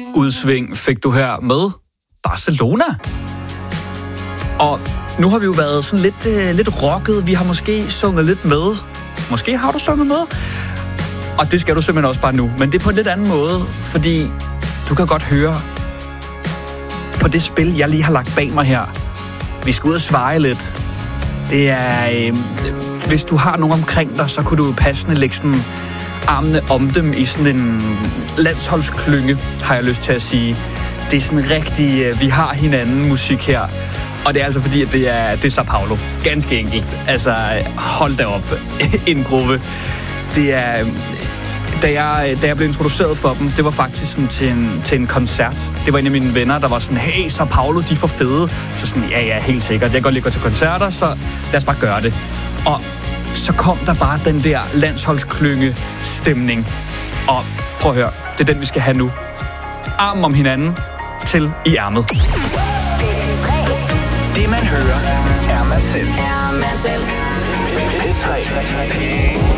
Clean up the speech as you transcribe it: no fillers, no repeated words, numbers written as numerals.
udsving fik du her med Barcelona. Og nu har vi jo været sådan lidt rocket. Vi har måske sunget lidt med. Måske har du sunget med. Og det skal du simpelthen også bare nu. Men det er på en lidt anden måde, fordi du kan godt høre på det spil, jeg lige har lagt bag mig her. Vi skal ud og svare lidt. Det er... hvis du har nogen omkring dig, så kunne du passende lægge sådan armene om dem i sådan en landsholdsklynge, har jeg lyst til at sige. Det er sådan rigtig, vi har hinanden musik her. Og det er altså fordi, at det er São Paulo. Ganske enkelt. Altså, hold da op. En gruppe. Det er... Da jeg blev introduceret for dem, det var faktisk sådan til en koncert. Det var en af mine venner, der var sådan, hey, São Paulo, de er for fede. Så sådan, ja, helt sikkert. Jeg kan godt lide at gå til koncerter, så lad os bare gøre det. Og så kom der bare den der landsholdsklynge-stemning. Og prøv at høre, det er den, vi skal have nu. Armen om hinanden til i ærmet. Det man hører er man selv.